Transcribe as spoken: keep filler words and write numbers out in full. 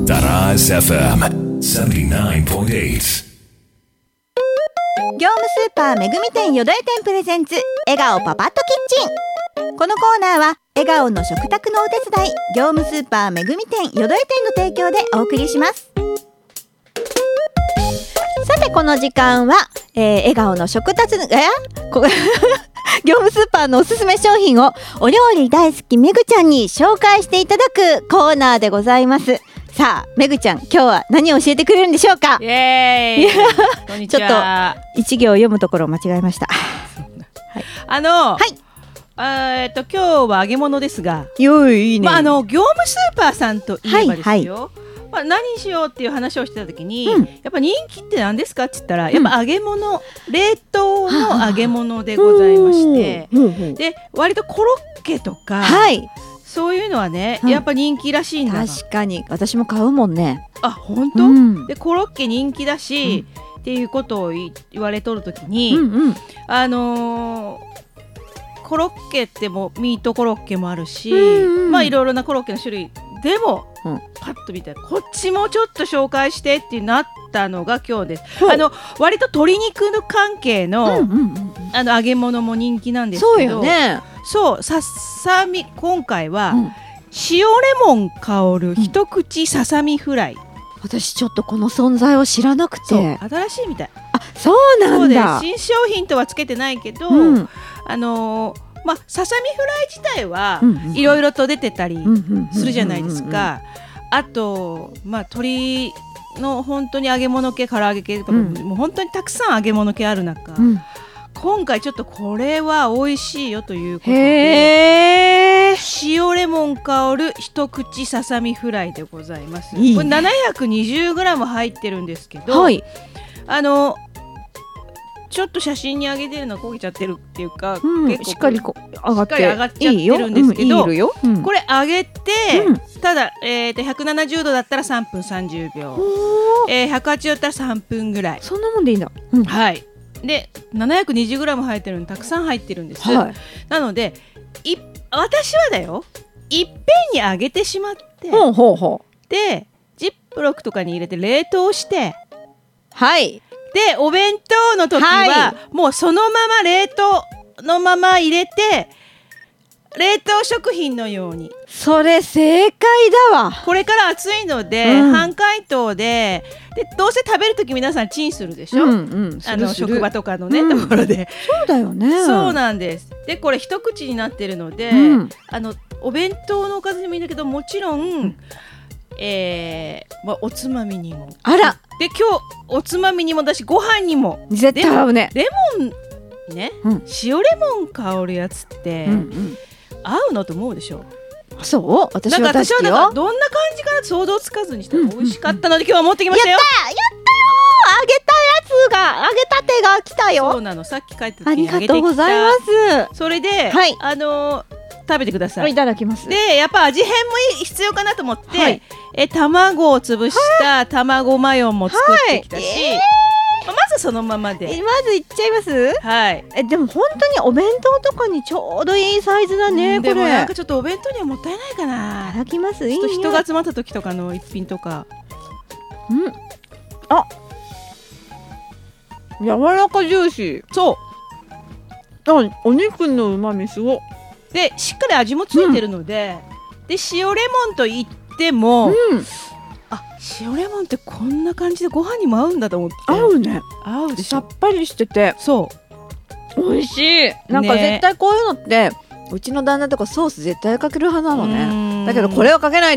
Taraz エフエム セブンティナインポイントエイト。 業務スーパーめぐみ店よどえ店プレゼンツ笑顔パパッとキッチン。このコーナーは笑顔の食卓のお手伝い、業務スーパーめぐみ店よどえ店の提供でお送りします。さてこの時間は、えー、笑顔の食卓えこ業務スーパーのおすすめ商品をお料理大好きめぐちゃんに紹介していただくコーナーでございます。さあめぐちゃん、今日は何を教えてくれるんでしょうか。 イエーイこんにちは。 ちょっと一行読むところを間違えました。 はい、あのはい、 えっと今日は揚げ物ですが、 よいいいね。 まあ、あの業務スーパーさんといえばですよ、 はいはい、 まあ、何にしようっていう話をしてた時に、 うん、 やっぱ人気って何ですかって言ったら、やっぱ揚げ物、うん、冷凍の揚げ物でございまして、で割とコロッケとか、はい、そういうのはね、うん、やっぱ人気らしいんだ。 確かに私も買うもんね。 あ、本当、うん、でコロッケ人気だし、うん、っていうことを言われとるときに、うんうん、あのー、コロッケってもミートコロッケもあるし、うんうん、まあいろいろなコロッケの種類でも、うん、パッと見たらこっちもちょっと紹介してってなったのが今日です。あの割と鶏肉の関係の、うんうんうん、あの揚げ物も人気なんですけど、そうよね。そうささみ今回は、うん、塩レモン香る一口ささみフライ、うん、 私ちょっとこの存在を知らなくて。 新しいみたい。 あ、そうなんだ。 そうで新商品とはつけてないけど、うん、あのーまあ、ささみフライ自体はいろいろと出てたりするじゃないですか。あと、まあ、鶏の本当に揚げ物系、唐揚げ系とか、うん、もう本当にたくさん揚げ物系ある中、うん、今回ちょっとこれは美味しいよということで、塩レモン香る一口ささみフライでございます。いいね、これ ななひゃくにじゅうグラム 入ってるんですけど、はい、あのちょっと写真に上げてるの焦げちゃってるっていうか、うん、結構しっかりこ上がって上がっちゃってるんですけど、いいよ、うん、これ揚げて、うん、ただ、えー、とひゃくななじゅうどだったらさんぷんさんじゅうびょう、えー、ひゃくはちじゅうだったらさんぷんぐらい。 そんなもんでいいんだ、うん、はい。 で ななひゃくにじゅうグラム 入ってるのたくさん入ってるんです、はい、なのでい私はだよ、いっぺんに揚げてしまって、ほうほうほう、でジップロックとかに入れて冷凍して、はい、でお弁当の時は、はい、もうそのまま冷凍のまま入れて冷凍食品のように。 それ正解だわ。 これから暑いので、うん、半解凍で、でどうせ食べる時皆さんチンするでしょ、うんうん、あの職場とかのね、うん、ところで。 そうだよね。 そうなんです。でこれ一口になってるので、うん、あのお弁当のおかずにもいいんだけど、もちろん、うん、えーまあ、おつまみにも。 あら、 で今日おつまみにもだしご飯にも絶対合うね。 レモンね、うん、塩レモン香るやつって、うんうん、合うのと思うでしょ。 そう、私は私はなんかどんな感じか想像つかずにしたら美味しかったので、今日は持ってきましたよ。 やったやったよ、揚げたやつが、揚げたてが来たよ。 そうなの、さっき帰った時に揚げてきた。 ありがとうございます。 それで、はい、あのー、食べてください。 いただきます。 でやっぱ味変も必要かなと思って、はい、え卵を潰した卵マヨも作ってきたし、はい、えー、まずそのままでまずいっちゃいます。はい。えでも本当にお弁当とかにちょうどいいサイズだね、うん、これ。 でもなんかちょっとお弁当にはもったいないかな。 いただきます。 ちょっと人が集まった時とかの一品とか。 うん。あ、柔らかジューシー。そう。あ、お肉の旨味すごい。 でしっかり味もついてるので、うん、で塩レモンといっても、うん、あ、塩レモンってこんな感じでご飯にも合うんだと思って。 合うね。 合うでしょ。 さっぱりしてて、そう美味しい。なんか絶対こういうのって、ね、うちの旦那とかソース絶対かける派なのね。だけどこれはかけない